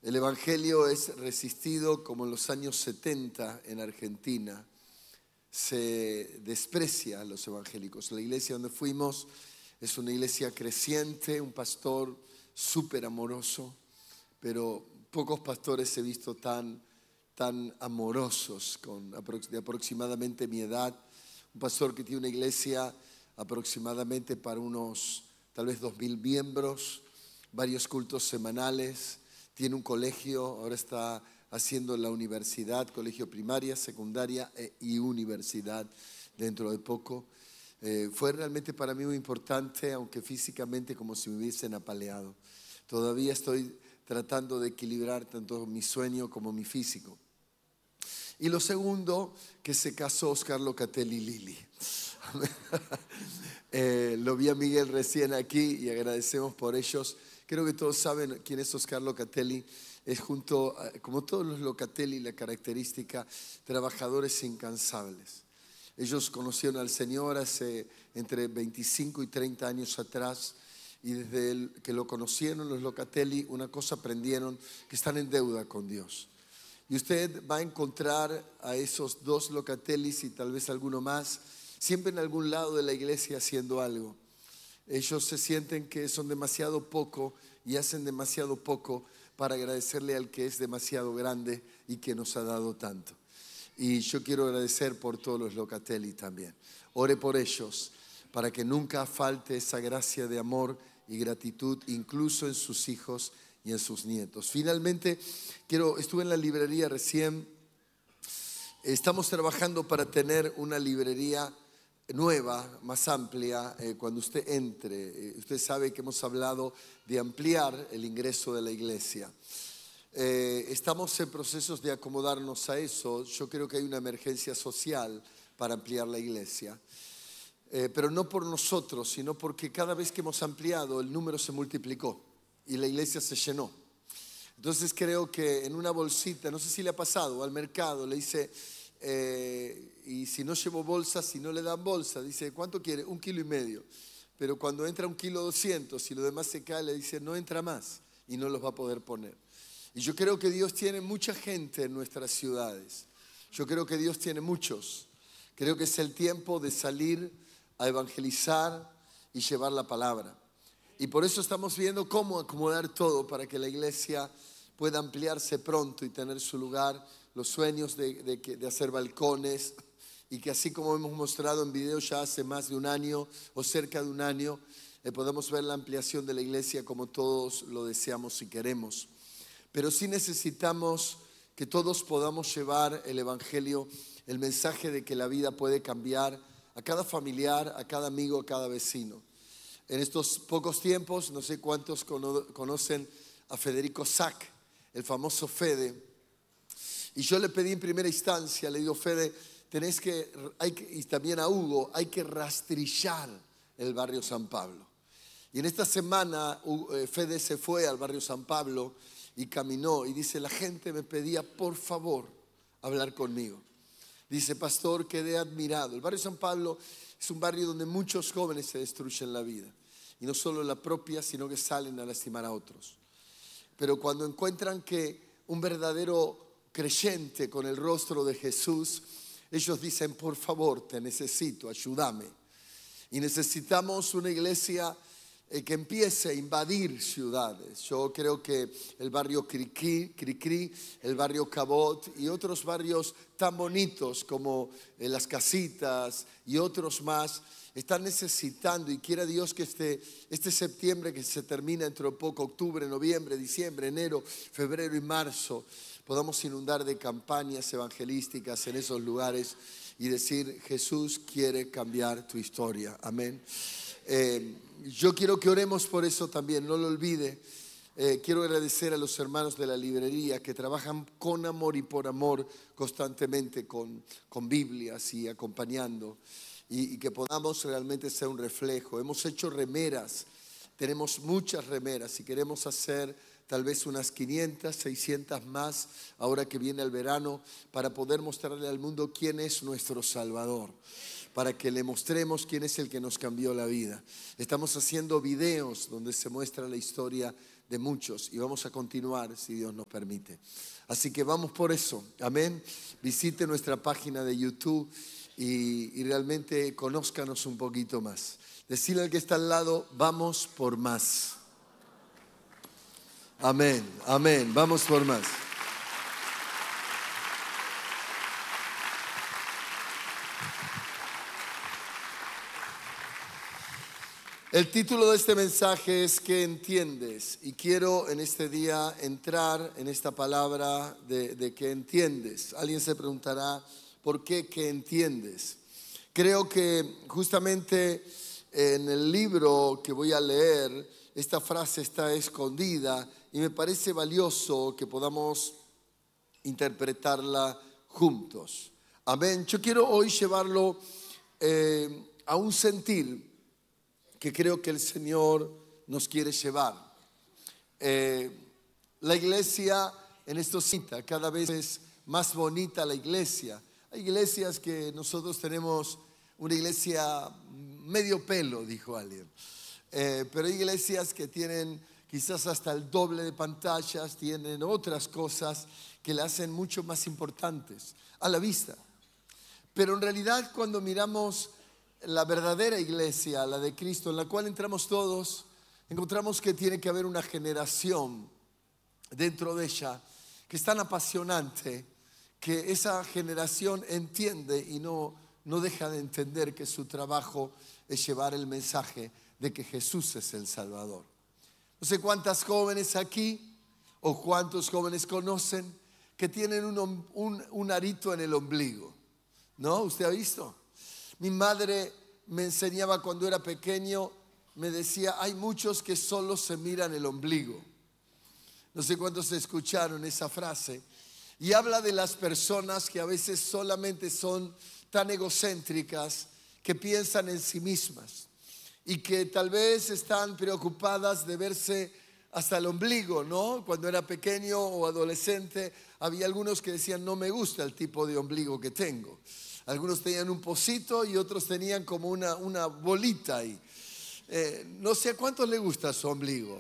El evangelio es resistido como en los años 70 en Argentina. Se desprecia a los evangélicos. La iglesia donde fuimos es una iglesia creciente, un pastor súper amoroso, pero pocos pastores he visto tan amorosos, de aproximadamente mi edad. Un pastor que tiene una iglesia aproximadamente para unos tal vez 2,000 miembros, varios cultos semanales. Tiene un colegio, ahora está haciendo la universidad, colegio primaria, secundaria y universidad dentro de poco. Fue realmente para mí muy importante, aunque físicamente como si me hubiesen apaleado. Todavía estoy tratando de equilibrar tanto mi sueño como mi físico. Y lo segundo, que se casó Oscar Locatelli Lili. Lo vi a Miguel recién aquí y agradecemos por ellos. Creo que todos saben quién es Oscar Locatelli. Es como todos los Locatelli, la característica, trabajadores incansables. Ellos conocieron al Señor hace entre 25 y 30 años atrás. Y desde que lo conocieron los Locatelli, una cosa aprendieron, que están en deuda con Dios. Y usted va a encontrar a esos dos Locatellis y tal vez alguno más, siempre en algún lado de la iglesia haciendo algo. Ellos se sienten que son demasiado poco y hacen demasiado poco para agradecerle al que es demasiado grande y que nos ha dado tanto. Y yo quiero agradecer por todos los Locatelli también. Ore por ellos para que nunca falte esa gracia de amor y gratitud, incluso en sus hijos y en sus nietos. Finalmente, estuve en la librería recién. Estamos trabajando para tener una librería nueva, más amplia, cuando usted entre. Usted sabe que hemos hablado de ampliar el ingreso de la iglesia. Estamos en procesos de acomodarnos a eso. Yo creo que hay una emergencia social para ampliar la iglesia. Pero no por nosotros, sino porque cada vez que hemos ampliado el número se multiplicó y la iglesia se llenó. Entonces creo que en una bolsita, no sé si le ha pasado, al mercado le dice, y si no llevo bolsa, si no le dan bolsa, dice, ¿cuánto quiere? 1,5 kilos. Pero cuando entra 1,2 kilos y lo demás se cae, le dice, no entra más y no los va a poder poner. Y yo creo que Dios tiene mucha gente en nuestras ciudades. Yo creo que Dios tiene muchos. Creo que es el tiempo de salir a evangelizar y llevar la palabra. Y por eso estamos viendo cómo acomodar todo para que la iglesia pueda ampliarse pronto y tener su lugar. Los sueños de hacer balcones y que así como hemos mostrado en video ya hace más de un año o cerca de un año, podemos ver la ampliación de la iglesia como todos lo deseamos y queremos. Pero sí necesitamos que todos podamos llevar el evangelio, el mensaje de que la vida puede cambiar a cada familiar, a cada amigo, a cada vecino. En estos pocos tiempos, no sé cuántos conocen a Federico Sack, el famoso Fede. Y yo le pedí en primera instancia, le digo, Fede, y también a Hugo, hay que rastrillar el barrio San Pablo. Y en esta semana Fede se fue al barrio San Pablo y caminó y dice, la gente me pedía por favor hablar conmigo. Dice, pastor, quedé admirado. El barrio San Pablo es un barrio donde muchos jóvenes se destruyen la vida. Y no solo la propia, sino que salen a lastimar a otros. Pero cuando encuentran que un verdadero creyente con el rostro de Jesús, ellos dicen, por favor, te necesito, ayúdame. Y necesitamos una iglesia que empiece a invadir ciudades. Yo creo que el barrio Cricri, el barrio Cabot y otros barrios tan bonitos como Las Casitas y otros más están necesitando, y quiera Dios que este septiembre que se termina dentro de poco, octubre, noviembre, diciembre, enero, febrero y marzo, podamos inundar de campañas evangelísticas en esos lugares y decir, Jesús quiere cambiar tu historia. Amén. Yo quiero que oremos por eso también, no lo olvide. Quiero agradecer a los hermanos de la librería que trabajan con amor y por amor constantemente con Biblias y acompañando y que podamos realmente ser un reflejo. Hemos hecho remeras, tenemos muchas remeras y queremos hacer tal vez unas 500, 600 más ahora que viene el verano para poder mostrarle al mundo quién es nuestro Salvador, para que le mostremos quién es el que nos cambió la vida. Estamos haciendo videos donde se muestra la historia de muchos y vamos a continuar si Dios nos permite. Así que vamos por eso, amén. Visite nuestra página de YouTube y realmente conózcanos un poquito más. Decirle al que está al lado, vamos por más. Amén, amén, vamos por más. El título de este mensaje es ¿qué entiendes? Y quiero en este día entrar en esta palabra de ¿qué entiendes? Alguien se preguntará, ¿por qué qué entiendes? Creo que justamente en el libro que voy a leer, esta frase está escondida y me parece valioso que podamos interpretarla juntos. Amén. Yo quiero hoy llevarlo a un sentir que creo que el Señor nos quiere llevar. La iglesia en esto cita, cada vez es más bonita la iglesia. Hay iglesias que nosotros tenemos una iglesia medio pelo, dijo alguien. Pero hay iglesias que tienen quizás hasta el doble de pantallas, tienen otras cosas que le hacen mucho más importantes a la vista. Pero en realidad cuando miramos la verdadera iglesia, la de Cristo, en la cual entramos todos, encontramos que tiene que haber una generación dentro de ella que es tan apasionante que esa generación entiende y no deja de entender que su trabajo es llevar el mensaje de que Jesús es el Salvador. No sé cuántas jóvenes aquí o cuántos jóvenes conocen que tienen un arito en el ombligo, ¿no? ¿Usted ha visto? Mi madre me enseñaba cuando era pequeño, me decía, hay muchos que solo se miran el ombligo. No sé cuántos escucharon esa frase. Y habla de las personas que a veces solamente son tan egocéntricas que piensan en sí mismas y que tal vez están preocupadas de verse hasta el ombligo, ¿no? Cuando era pequeño o adolescente había algunos que decían, no me gusta el tipo de ombligo que tengo. Algunos tenían un pocito y otros tenían como una bolita ahí. No sé a cuántos le gusta su ombligo.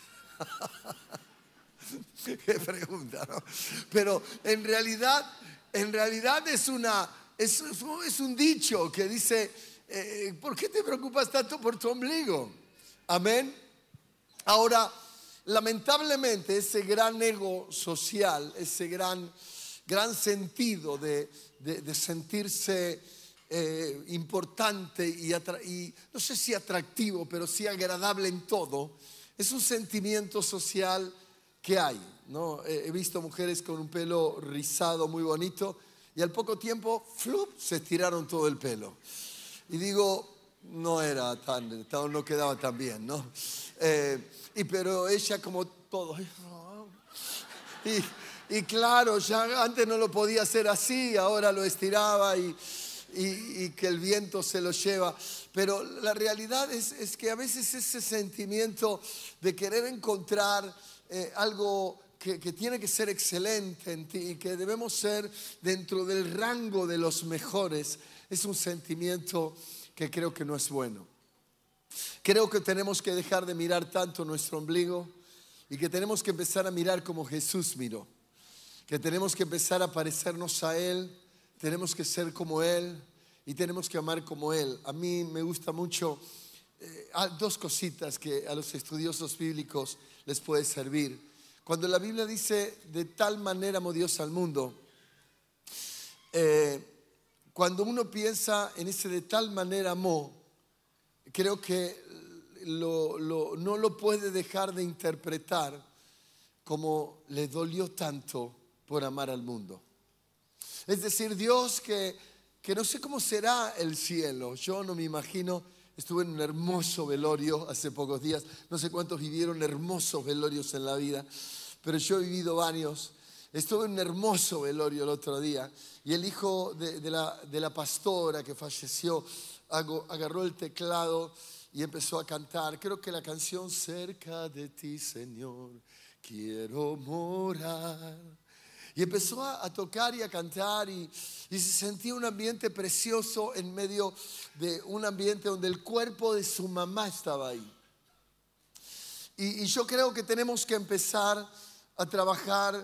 Qué pregunta, ¿no? Pero en realidad es un dicho que dice, ¿por qué te preocupas tanto por tu ombligo? Amén. Ahora, lamentablemente ese gran ego social, ese gran sentido de sentirse importante y no sé si atractivo, pero sí agradable en todo, es un sentimiento social que hay, ¿no? He visto mujeres con un pelo rizado muy bonito y al poco tiempo ¡flup!, se estiraron todo el pelo. Y digo, no quedaba tan bien, ¿no? Pero ella como todo. Y claro, ya antes no lo podía hacer así, ahora lo estiraba y que el viento se lo lleva. Pero la realidad es que a veces ese sentimiento de querer encontrar algo que tiene que ser excelente en ti y que debemos ser dentro del rango de los mejores, es un sentimiento que creo que no es bueno. Creo que tenemos que dejar de mirar tanto nuestro ombligo y que tenemos que empezar a mirar como Jesús miró. Que tenemos que empezar a parecernos a Él, tenemos que ser como Él y tenemos que amar como Él. A mí me gusta mucho dos cositas que a los estudiosos bíblicos les puede servir. Cuando la Biblia dice de tal manera amó Dios al mundo, cuando uno piensa en ese de tal manera amó, creo que no lo puede dejar de interpretar como le dolió tanto por amar al mundo. Es decir, Dios que no sé cómo será el cielo. Yo no me imagino. Estuve en un hermoso velorio hace pocos días. No sé cuántos vivieron hermosos velorios en la vida, pero yo he vivido varios. Estuve en un hermoso velorio el otro día y el hijo de la pastora que falleció agarró el teclado y empezó a cantar. Creo que la canción Cerca de ti, Señor, quiero morar. Y empezó a tocar y a cantar y se sentía un ambiente precioso en medio de un ambiente donde el cuerpo de su mamá estaba ahí. Y yo creo que tenemos que empezar a trabajar